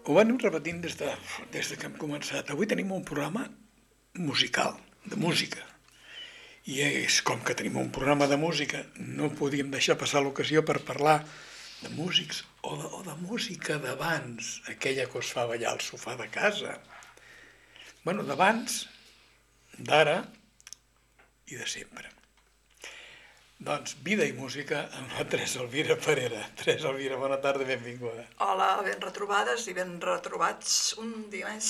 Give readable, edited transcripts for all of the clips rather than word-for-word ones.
ho anem repetint des que hem començat. Avui tenim un programa musical, de música. I és com que tenim un programa de música, no podíem deixar passar l'ocasió per parlar de músics o de música d'abans, aquella que us fa ballar al sofà de casa. Bueno, d'abans, d'ara i de sempre. Doncs, vida i música amb la Teresa Elvira Parera. Teresa Elvira, bona tarda i benvinguda. Hola, ben retrobades i ben retrobats un dia més.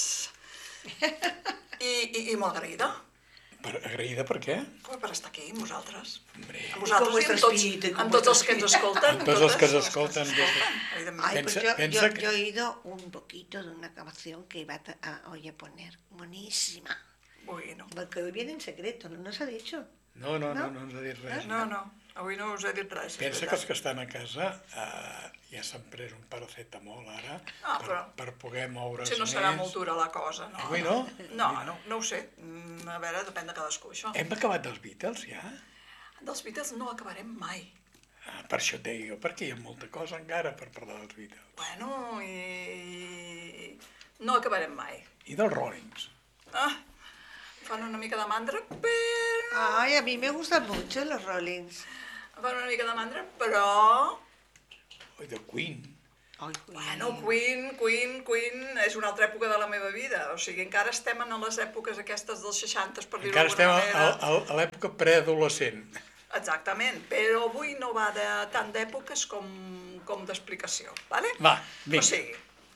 I molt agraïda. Agraïda per què? Per estar aquí amb vosaltres. Hombre. Amb vosaltres i amb tots els que ens escolten. Amb tots els que ens escolten. Ay, pues yo he oído un poquito de una canción que iba a poner. Buenísima. Bueno. Porque hoy viene en secreto, no nos ha dicho. No ens ha dit res. No, avui no us he dit res. Pensa que els que estan a casa ja s'han pres un paracetamol ara per poder moure's més. Si no serà molt dura la cosa, no? Avui no? No ho sé. A veure, depèn de cadascú, això. Hem acabat dels Beatles, ja? Dels Beatles no acabarem mai. Per això et deia, perquè hi ha molta cosa encara per parlar dels Beatles. Bueno, i no acabarem mai. I dels Rollins? Fan una mica de mandra, però... Ay, a mí me gustan mucho los Rollins. Fan una mica de mandra, però... O de Queen. Ay, Bueno, Queen és una altra època de la meva vida. O sigui, encara estem en les èpoques aquestes dels 60, per dir-ho Encara d'alguna estem manera. a l'època preadolescent. Exactament, però avui no va tant d'èpoques com d'explicació, ¿vale? Va, vinga. O sigui,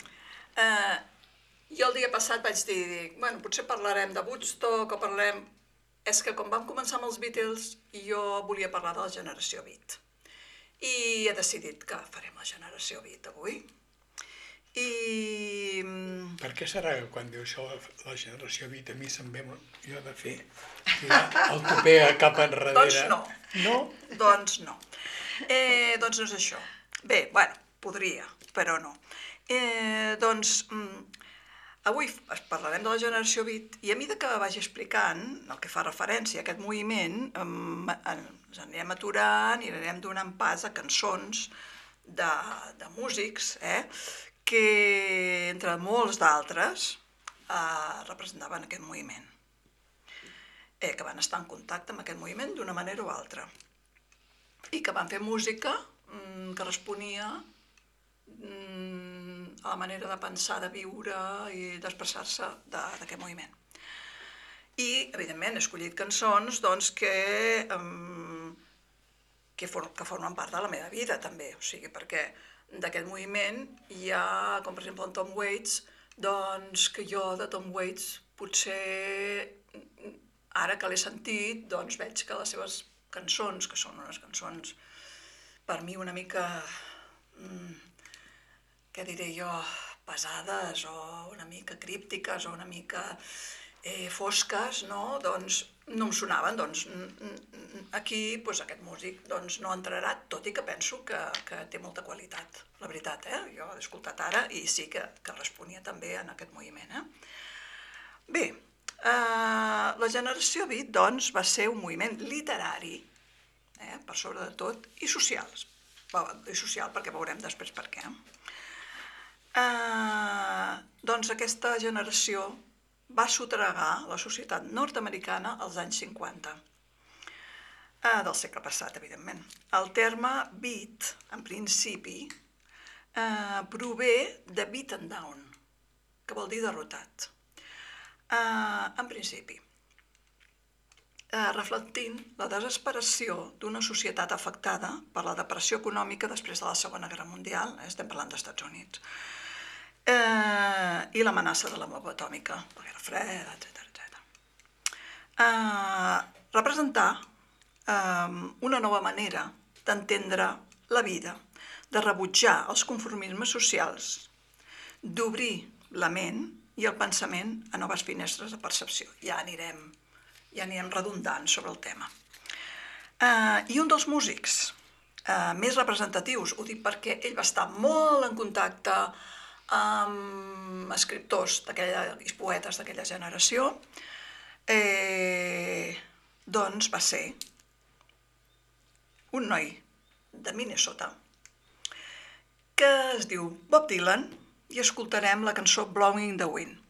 jo el dia passat vaig dir, bueno, potser parlarem de Woodstock o parlarem... És que com vam començar amb els Beatles, jo volia parlar de la generació Beat. I he decidit que farem la generació Beat avui. I... Per què serà que quan diu això la generació Beat a mi se'm ve jo de fer tirar el tupé cap enrere? Doncs no. No? Doncs no. Doncs no és això. Bé, bueno, podria, però no. Avui parlarem de la generació Beat i a mesura que vagi explicant el que fa referència a aquest moviment, ens anirem aturant i anirem donant pas a cançons de músics que, entre molts d'altres, representaven aquest moviment, que van estar en contacte amb aquest moviment d'una manera o altra i que van fer música que responia a la manera de pensar, de viure i d'expressar-se d'aquest moviment. I, evidentment, he escollit cançons doncs, que formen part de la meva vida, també. O sigui, perquè d'aquest moviment hi ha, com per exemple en Tom Waits, doncs que jo de Tom Waits potser, ara que l'he sentit, doncs veig que les seves cançons, que són unes cançons per mi una mica... què diré jo, pesades o una mica críptiques o una mica fosques, no? Doncs no em sonaven, doncs aquí aquest músic no entrarà, tot i que penso que té molta qualitat, la veritat, jo l'he escoltat ara i sí que responia també en aquest moviment. Bé, la generació Beat, doncs, va ser un moviment literari, per sobre de tot, i social, perquè veurem després per què. Doncs aquesta generació va sotragar la societat nord-americana als anys 50, del segle passat, evidentment. El terme beat, en principi, prové de beaten down, que vol dir derrotat. En principi, reflectint la desesperació d'una societat afectada per la depressió econòmica després de la Segona Guerra Mundial, estem parlant dels Estats Units, i l'amenaça de la bomba atòmica, la Guerra Freda, etc. Representar una nova manera d'entendre la vida, de rebutjar els conformismes socials, d'obrir la ment i el pensament a noves finestres de percepció. Ja anirem redundant sobre el tema. I un dels músics més representatius, ho dic perquè ell va estar molt en contacte amb escriptors i poetes d'aquella generació, doncs va ser un noi de Minnesota que es diu Bob Dylan i escoltarem la cançó Blowing in the Wind.